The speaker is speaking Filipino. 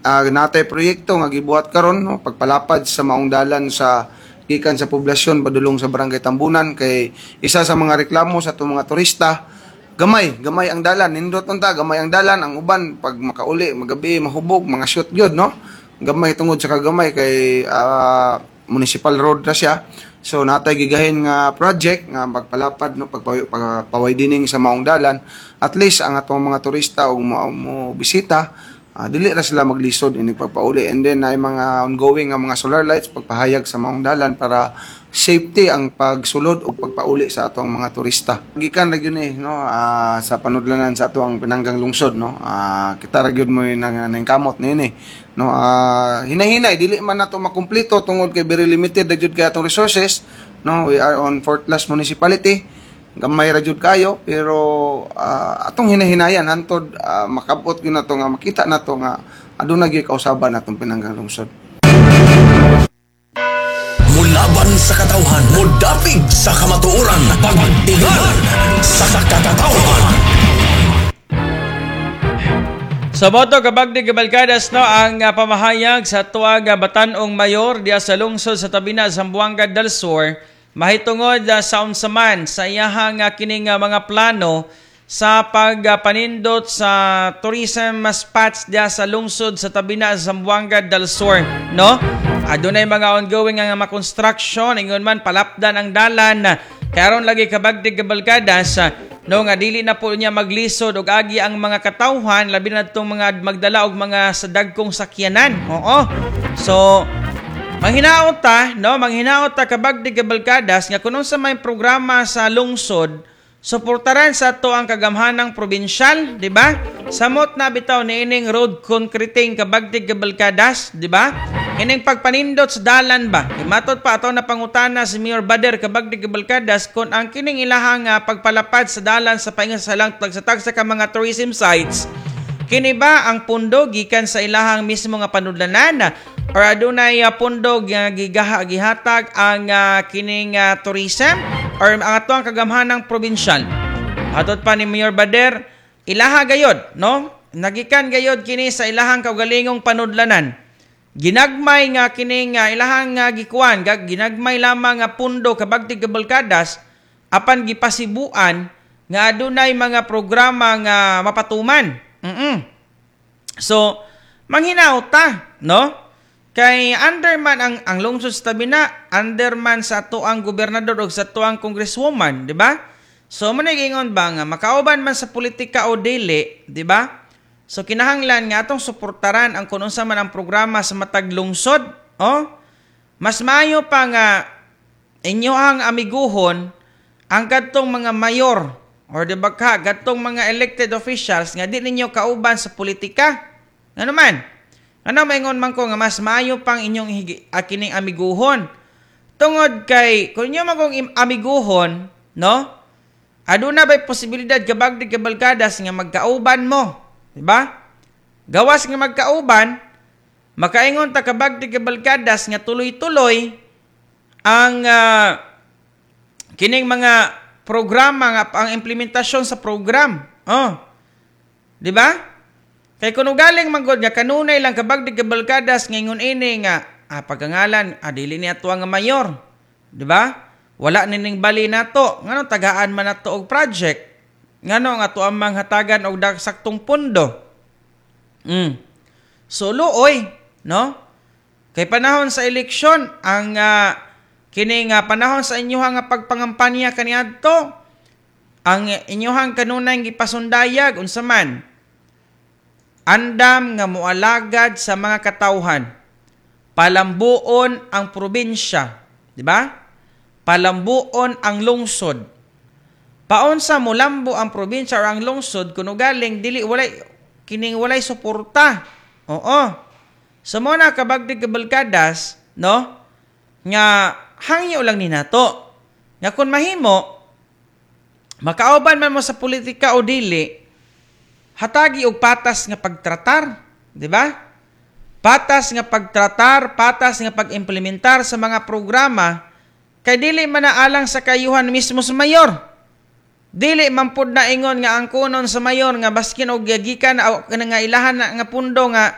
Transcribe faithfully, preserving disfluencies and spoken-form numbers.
uh, natay proyekto nga gibuhat karon no, pagpalapad sa maong dalan sa gikan sa poblasyon padulong sa barangay Tambunan kay isa sa mga reklamo sa itong mga turista gamay gamay ang dalan nindot unta gamay ang dalan ang uban pag makauli magabi mahubog mga shoot gyud no gamay tungod sa kagamay kay uh, municipal road na siya. So natay gigahin nga project nga pagpalapad no pagpawidening sa maong dalan at least ang atong mga turista og mo, mo bisita uh, dili ra sila maglisod ini pagpauli, and then ay mga ongoing nga mga solar lights pagpahayag sa maong dalan para safety ang pagsulod o pagpauli sa atong mga turista. Gikan ra gyud ni no uh, sa panudlanan sa atong pinanggang lungsod no uh, kita ra gyud mo nang kamot nini no uh, hinahinay dili man nato makumpleto tungod kay very limited ra gyud kay atong resources no. We are on fourth class municipality, gamay ra gyud kayo pero uh, atong hinahinayan hantod uh, makabot gyud nato nga makita nato nga aduna gyud kausaban atong pinanggang lungsod. Mulaban sa katawhan, mudapig sa kamatuoran, pagtingan sa katawhan. Sa boto kabagdi kabalkadas no ang uh, pamahayag sa tuwag uh, Batanong Mayor diya sa lungsod sa Tabina, Zamboanga del Sur mahitungod uh, sa unsaman sa iyahang uh, kining uh, mga plano sa pagpanindot uh, sa tourism spots diya sa lungsod sa Tabina, Zamboanga del Sur no. Adunay mga ongoing nga mga construction ingon man palapdan ang dalan karon lagi kabagdi kabalkadas no nga dili na po niya maglisod og agi ang mga katawhan labi na tong mga magdala og mga sadagkong sakyanan. Oo. So manghinaot ta no manghinaot ta kabagdi kabalkadas nga kuno sa may programa sa lungsod suportaran sa to ang kagamhanang probinsyal, di ba? Samot na bitaw niining road concreting kabagdi kabalkadas, di ba? Ining pagpanindot sa dalan ba? Imatot pa ato na pangutana si Mayor Bader kabagdi kabalkadas kung ang kining ilahang uh, pagpalapad sa dalan sa painga sa lang tagsa-tagsa ka mga tourism sites. Kini ba ang pundo gikan sa ilahang mismo nga panudlanan or adunay uh, pundo nga gigaha gihatag ang uh, kining uh, tourism or ang ato ang kagamhanang probinsyal? Atot pa ni Mayor Bader, ilaha gayod, no? Nagikan gayod kini sa ilahang kaugalingong panudlanan. Ginagmay nga kining uh, ilahang uh, gikuan, ginagmay lamang nga pundo kabagdi kabalkadas apan gipasibuan nga adunay mga programa nga mapatuman. Mm-mm. So, manghinaw ta, no? Kay underman ang ang lungsod sa Tabina, underman sa tuang gobernador o sa tuang congresswoman, di ba? So manigingon ba nga makauban man sa politika o dili, di ba? So kinahanglan nga atong suportaran ang kung unsa man ang programa sa matag lungsod, oh. Mas maayo pa nga inyohang amiguhon ang kadtong mga mayor or di ba ka kadtong mga elected officials nga di ninyo kauban sa politika. Ano man? Ano maingon man ko nga mas maayo pang inyong akining amiguhon. Tungod kay kung inyo magong amiguhon, no? Aduna ba'y posibilidad kabagdi kabalkadas nga magkauban mo, di ba? Gawas nga magkauban, makaingon ta kabagdi kabalkadas nga tuloy-tuloy ang uh, kining mga programa nga ang implementasyon sa program. Oh. Di ba? Kay kuno galing manggod nga kanunay lang kabagdi kabalkadas ngayon ini nga ah, pagangalan adili ni ato nga mayor, di ba? Wala nining bali nato ngano tagaan man nato og project ngano nga ato ang manghatagan og saktong pundo. Mm. So luoy, no? Kay panahon sa eleksyon ang uh, kini nga panahon sa inyohang nga pagpangampanya kaniadto ang inyohang kanunay gipasundayag unsa man andam nga mualagad sa mga katawhan. Palambuon ang probinsya, di ba? Palambuon ang lungsod. Paunsa mo lambo ang probinsya o ang lungsod kuno galing dili walay kining walay suporta. Oo. So mo na kabagdi kabalkadas, no? Nga hangyo lang ni nato. Nga kun mahimo makauban man mo sa politika o dili, hatagi og patas nga pagtratar, di ba? Patas nga pagtratar, patas nga pag-implementar sa mga programa kay dili man naalang sa kayuhan mismo sa mayor. Dili man pud na ingon nga ang kunon sa mayor nga baskin og gikan nga ilahan na nga pundo nga